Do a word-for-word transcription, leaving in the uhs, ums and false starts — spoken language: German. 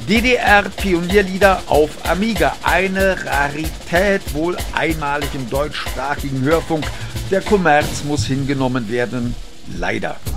D D R-Pionierlieder auf Amiga, eine Rarität, wohl einmalig im deutschsprachigen Hörfunk. Der Kommerz muss hingenommen werden, leider.